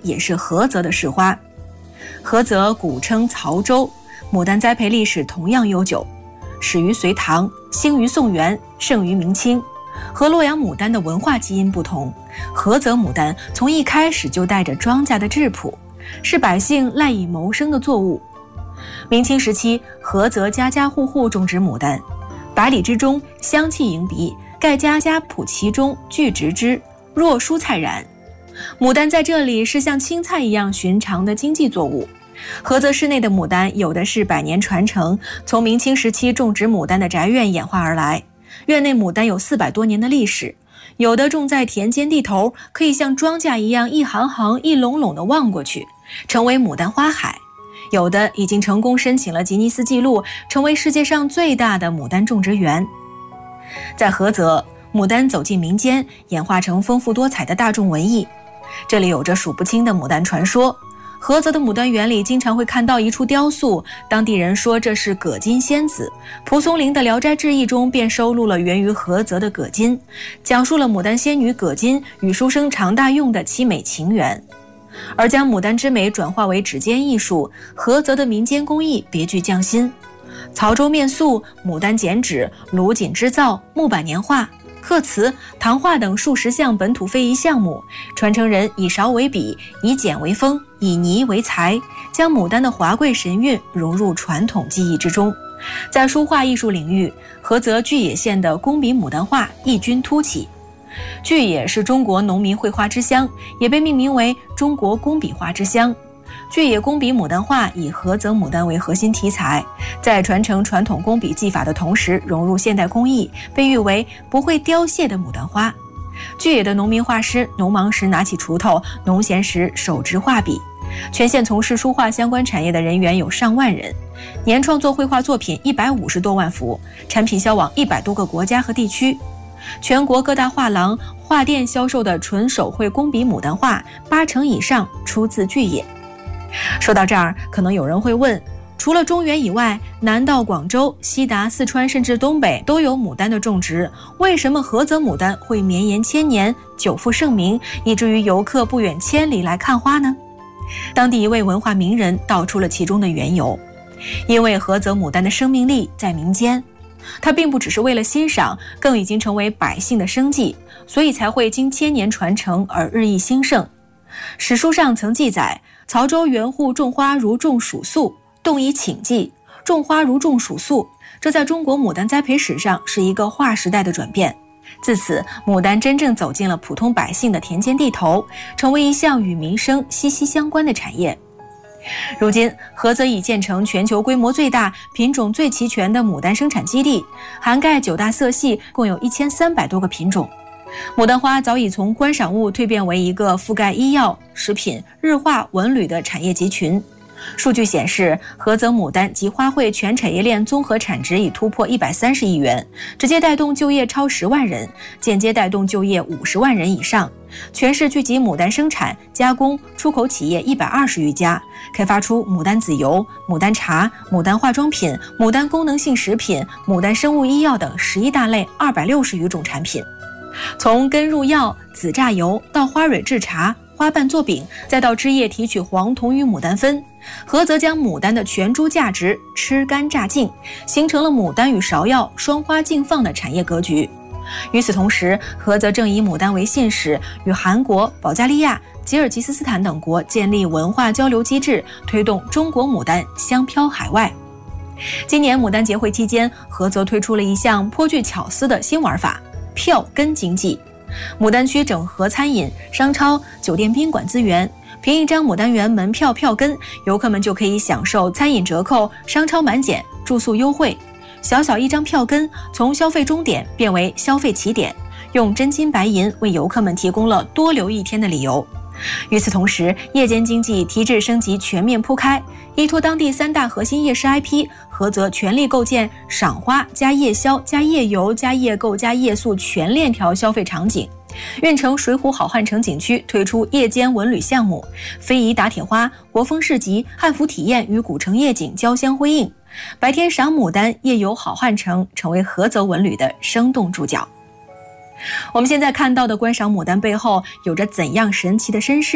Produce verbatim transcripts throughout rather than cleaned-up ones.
也是菏泽的市花。菏泽古称曹州，牡丹栽培历史同样悠久，始于隋唐，兴于宋元，盛于明清。和洛阳牡丹的文化基因不同，菏泽牡丹从一开始就带着庄稼的质朴，是百姓赖以谋生的作物。明清时期，菏泽家家户户种植牡丹，百里之中，香气迎鼻，盖家家圃其中，俱植之，若蔬菜然。牡丹在这里是像青菜一样寻常的经济作物。菏泽市内的牡丹有的是百年传承，从明清时期种植牡丹的宅院演化而来，院内牡丹有四百多年的历史，有的种在田间地头，可以像庄稼一样一行行一垄垄地望过去，成为牡丹花海；有的已经成功申请了吉尼斯纪录，成为世界上最大的牡丹种植园。在菏泽，牡丹走进民间，演化成丰富多彩的大众文艺。这里有着数不清的牡丹传说。菏泽的牡丹园里经常会看到一处雕塑，当地人说这是葛金仙子。蒲松龄的《聊斋志异》中便收录了源于菏泽的葛金，讲述了牡丹仙女葛金与书生常大用的凄美情缘。而将牡丹之美转化为指尖艺术，菏泽的民间工艺别具匠心。曹州面塑、牡丹剪纸、炉锦织造、木板年画、刻瓷、唐画等数十项本土非遗项目，传承人以勺为笔，以剪为锋，以泥为材，将牡丹的华贵神韵融入传统技艺之中。在书画艺术领域，菏泽巨野县的工笔牡丹画异军突起。巨野是中国农民绘画之乡，也被命名为中国工笔画之乡。巨野工笔牡丹画以菏泽牡丹为核心题材，在传承传统工笔技法的同时融入现代工艺，被誉为不会凋谢的牡丹花。巨野的农民画师农忙时拿起锄头，农闲时手执画笔。全县从事书画相关产业的人员有上万人，年创作绘画作品一百五十多万幅，产品销往一百多个国家和地区。全国各大画廊、画店销售的纯手绘工笔牡丹画，八成以上出自巨野。说到这儿，可能有人会问，除了中原以外，南到广州、西达四川甚至东北都有牡丹的种植，为什么菏泽牡丹会绵延千年、久负盛名，以至于游客不远千里来看花呢？当地一位文化名人道出了其中的缘由。因为菏泽牡丹的生命力在民间，它并不只是为了欣赏，更已经成为百姓的生计，所以才会经千年传承而日益兴盛。史书上曾记载，曹州园户种花如种黍粟，动以顷计，种花如种黍粟，这在中国牡丹栽培史上是一个划时代的转变。自此，牡丹真正走进了普通百姓的田间地头，成为一项与民生息息相关的产业。如今，菏泽已建成全球规模最大、品种最齐全的牡丹生产基地，涵盖九大色系，共有一千三百多个品种。牡丹花早已从观赏物蜕变为一个覆盖医药、食品、日化、文旅的产业集群。数据显示，菏泽牡丹及花卉全产业链综合产值已突破一百三十亿元，直接带动就业超十万人，间接带动就业五十万人以上。全市聚集牡丹生产、加工、出口企业一百二十余家，开发出牡丹籽油、牡丹茶、牡丹化妆品、牡丹功能性食品、牡丹生物医药等十一大类二百六十余种产品。从根入药、籽榨油到花蕊制茶、花瓣做饼，再到枝叶提取黄酮与牡丹酚，菏泽将牡丹的全株价值吃干榨净，形成了牡丹与芍药双花竞放的产业格局。与此同时，菏泽正以牡丹为信使，与韩国、保加利亚、吉尔吉斯斯坦等国建立文化交流机制，推动中国牡丹香飘海外。今年牡丹节会期间，菏泽推出了一项颇具巧思的新玩法——票根经济。牡丹区整合餐饮、商超、酒店宾馆资源，凭一张牡丹园门票票根，游客们就可以享受餐饮折扣、商超满减、住宿优惠。小小一张票根，从消费终点变为消费起点，用真金白银为游客们提供了多留一天的理由。与此同时，夜间经济提质升级全面铺开，依托当地三大核心夜市 I P， 菏泽全力构建赏花加夜宵加夜游加夜购加夜宿全链条消费场景。运城水浒好汉城景区推出夜间文旅项目，非遗打铁花、国风市集、汉服体验与古城夜景交相辉映，白天赏牡丹，夜游好汉城，成为菏泽文旅的生动注脚。我们现在看到的观赏牡丹背后有着怎样神奇的身世？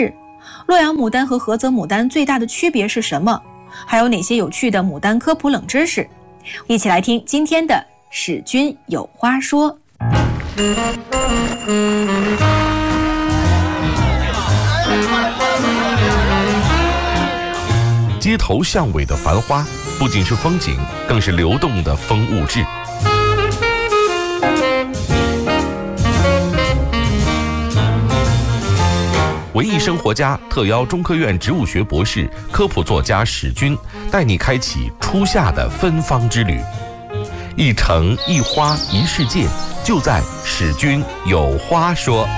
洛阳牡丹和菏泽牡丹最大的区别是什么？还有哪些有趣的牡丹科普冷知识？一起来听今天的史君有话说。 街头巷尾的繁花，不仅是风景，更是流动的风物志。文艺生活家特邀中科院植物学博士、科普作家史君，带你开启初夏的芬芳之旅。一城一花一世界，就在史君有话说。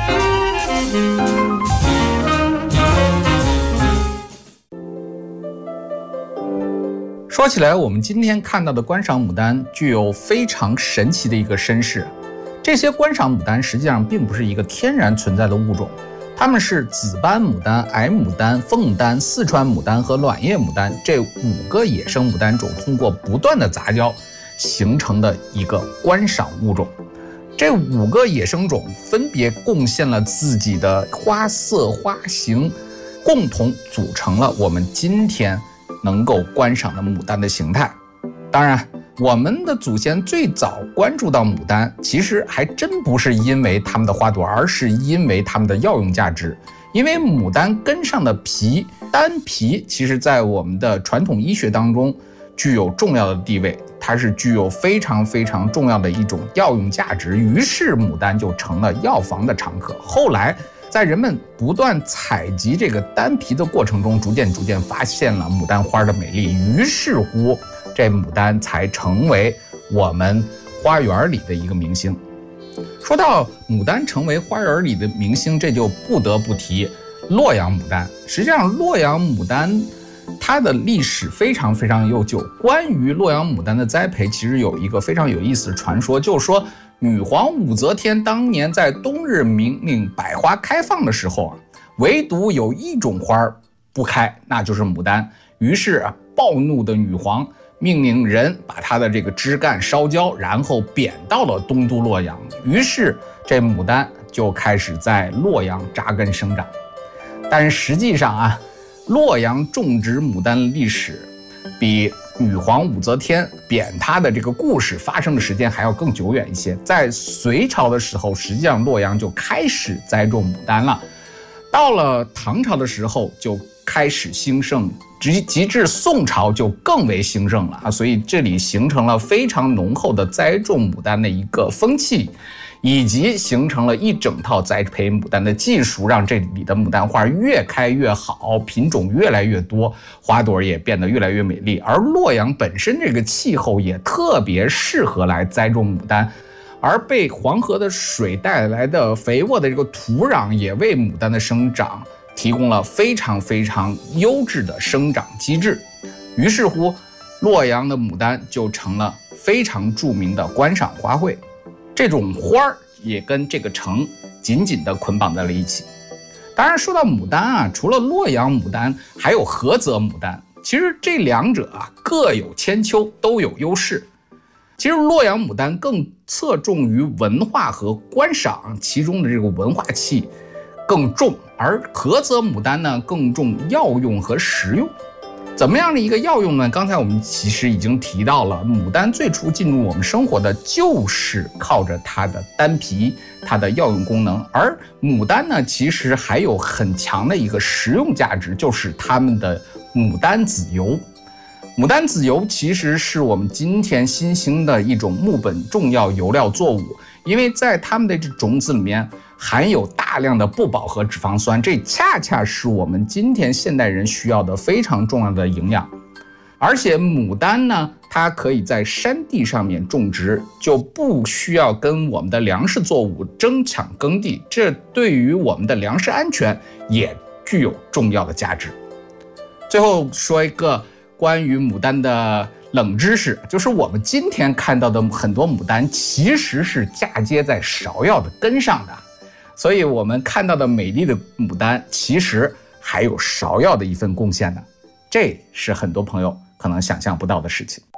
说起来，我们今天看到的观赏牡丹具有非常神奇的一个身世。这些观赏牡丹实际上并不是一个天然存在的物种，它们是紫斑牡丹、矮牡丹、凤丹、四川牡丹和卵叶牡丹这五个野生牡丹种通过不断的杂交形成的一个观赏物种。这五个野生种分别贡献了自己的花色花型，共同组成了我们今天能够观赏的牡丹的形态。当然，我们的祖先最早关注到牡丹，其实还真不是因为它们的花朵，而是因为它们的药用价值。因为牡丹根上的皮，丹皮，其实在我们的传统医学当中具有重要的地位，它是具有非常非常重要的一种药用价值。于是牡丹就成了药房的常客。后来在人们不断采集这个丹皮的过程中，逐渐逐渐发现了牡丹花的美丽，于是乎这牡丹才成为我们花园里的一个明星。说到牡丹成为花园里的明星，这就不得不提洛阳牡丹。实际上洛阳牡丹它的历史非常非常悠久。关于洛阳牡丹的栽培，其实有一个非常有意思的传说，就是说女皇武则天当年在冬日明令百花开放的时候啊，唯独有一种花不开，那就是牡丹。于是啊，暴怒的女皇命令人把它的这个枝干烧焦，然后贬到了东都洛阳。于是这牡丹就开始在洛阳扎根生长。但是实际上啊，洛阳种植牡丹的历史比女皇武则天贬它的这个故事发生的时间还要更久远一些。在隋朝的时候，实际上洛阳就开始栽种牡丹了。到了唐朝的时候就开始兴盛，直及至宋朝就更为兴盛了啊！所以这里形成了非常浓厚的栽种牡丹的一个风气，以及形成了一整套栽培牡丹的技术，让这里的牡丹花越开越好，品种越来越多，花朵也变得越来越美丽。而洛阳本身这个气候也特别适合来栽种牡丹，而被黄河的水带来的肥沃的这个土壤也为牡丹的生长提供了非常非常优质的生长机制。于是乎，洛阳的牡丹就成了非常著名的观赏花卉。这种花儿也跟这个城紧紧地捆绑在了一起。当然说到牡丹啊，除了洛阳牡丹，还有菏泽牡丹。其实这两者啊各有千秋，都有优势。其实洛阳牡丹更侧重于文化和观赏，其中的这个文化气更重，而菏泽牡丹呢更重药用和实用。怎么样的一个药用呢？刚才我们其实已经提到了，牡丹最初进入我们生活的就是靠着它的丹皮，它的药用功能。而牡丹呢，其实还有很强的一个实用价值，就是它们的牡丹籽油。牡丹籽油其实是我们今天新兴的一种木本重要油料作物，因为在它们的这种子里面含有大量的不饱和脂肪酸，这恰恰是我们今天现代人需要的非常重要的营养。而且牡丹呢，它可以在山地上面种植，就不需要跟我们的粮食作物争抢耕地，这对于我们的粮食安全也具有重要的价值。最后说一个关于牡丹的冷知识，就是我们今天看到的很多牡丹其实是嫁接在芍药的根上的，所以我们看到的美丽的牡丹其实还有芍药的一份贡献呢，这是很多朋友可能想象不到的事情。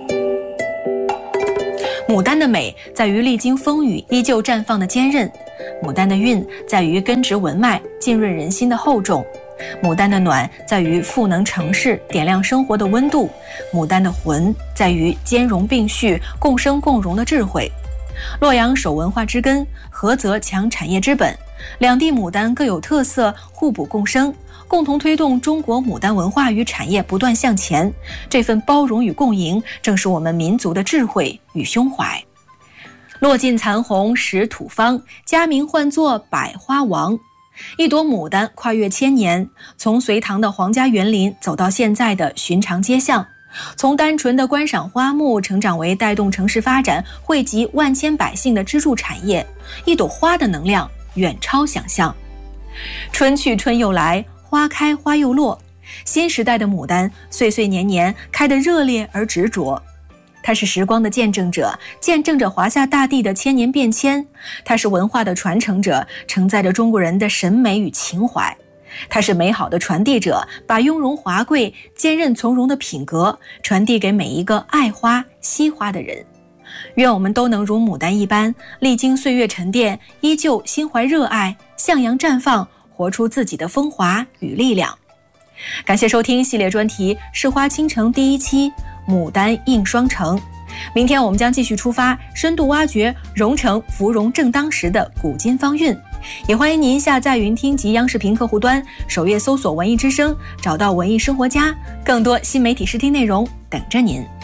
牡丹的美在于历经风雨依旧绽放的坚韧， 牡丹的韵在于根植文脉，浸润人心的厚重；牡丹的暖在于赋能城市，点亮生活的温度；牡丹的浑在于兼容并蓄，共生共荣的智慧。洛阳守文化之根，菏泽强产业之本，两地牡丹各有特色，互补共生，共同推动中国牡丹文化与产业不断向前。这份包容与共赢，正是我们民族的智慧与胸怀。落尽残红始土芳，佳名唤作百花王。一朵牡丹跨越千年，从隋唐的皇家园林走到现在的寻常街巷，从单纯的观赏花木成长为带动城市发展、惠及万千百姓的支柱产业。一朵花的能量远超想象。春去春又来，花开花又落，新时代的牡丹岁岁年年开得热烈而执着。它是时光的见证者，见证着华夏大地的千年变迁；它是文化的传承者，承载着中国人的审美与情怀；它是美好的传递者，把雍容华贵、坚韧从容的品格传递给每一个爱花惜花的人。愿我们都能如牡丹一般，历经岁月沉淀，依旧心怀热爱，向阳绽放，活出自己的风华与力量。感谢收听系列专题《市花倾城》第一期牡丹映双城。明天我们将继续出发，深度挖掘蓉城芙蓉正当时的古今方韵。也欢迎您下载云听及央视频客户端，首页搜索文艺之声，找到文艺生活家，更多新媒体视听内容等着您。